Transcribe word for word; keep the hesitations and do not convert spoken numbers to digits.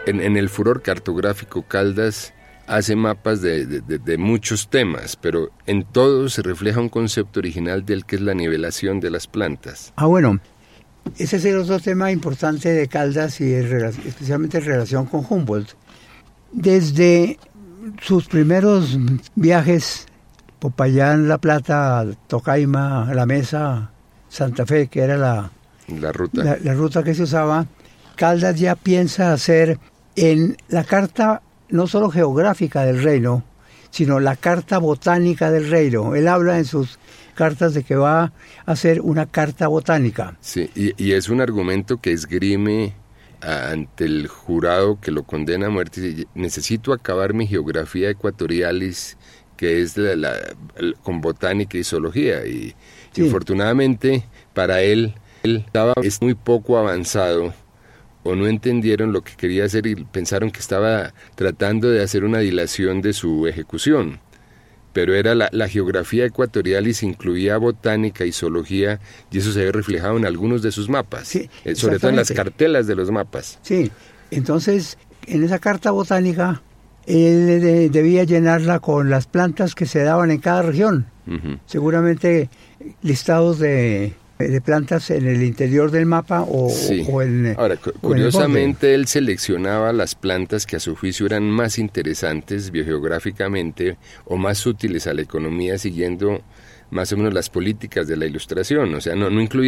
en, en el furor cartográfico, Caldas hace mapas de, de, de, de muchos temas, pero en todos se refleja un concepto original del que es la nivelación de las plantas. Ah, bueno, ese es el otro tema importante de Caldas y el, especialmente en relación con Humboldt. Desde sus primeros viajes, Popayán, La Plata, Tocaima, La Mesa, Santa Fe, que era la, la, ruta. la, la ruta que se usaba, Caldas ya piensa hacer en la carta no solo geográfica del reino, sino la carta botánica del reino. Él habla en sus cartas de que va a hacer una carta botánica. Sí, y, y es un argumento que esgrime ante el jurado que lo condena a muerte. Necesito acabar mi geografía equatorialis, que es la, la, la, con botánica y zoología. Y sí. Infortunadamente, para él, él estaba es muy poco avanzado, o no entendieron lo que quería hacer y pensaron que estaba tratando de hacer una dilación de su ejecución. Pero era la, la geografía ecuatorial y se incluía botánica y zoología, y eso se ve reflejado en algunos de sus mapas, sí, eh, sobre todo en las cartelas de los mapas. Sí, entonces en esa carta botánica él de, debía llenarla con las plantas que se daban en cada región, uh-huh. Seguramente listados de, de plantas en el interior del mapa o, sí. o en Ahora, cu- o curiosamente en él seleccionaba las plantas que a su juicio eran más interesantes biogeográficamente o más útiles a la economía, siguiendo más o menos las políticas de la Ilustración. O sea, no, no incluía